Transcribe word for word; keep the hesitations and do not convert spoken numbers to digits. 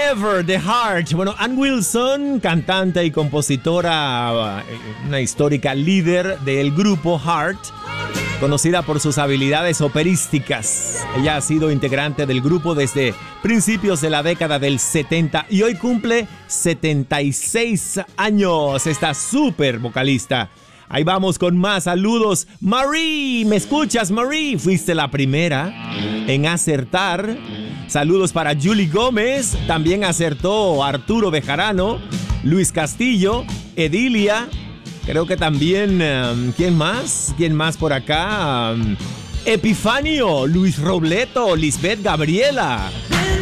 Forever, The Heart. Bueno, Ann Wilson, cantante y compositora, una histórica líder del grupo Heart, conocida por sus habilidades operísticas. Ella ha sido integrante del grupo desde principios de la década del setenta y hoy cumple setenta y seis años. Esta súper vocalista. Ahí vamos con más saludos. Marie, ¿me escuchas, Marie? Fuiste la primera en acertar. Saludos para Julie Gómez. También acertó Arturo Bejarano, Luis Castillo, Edilia. Creo que también, um, ¿quién más? ¿Quién más por acá? Um, Epifanio, Luis Robleto, Lisbeth Gabriela.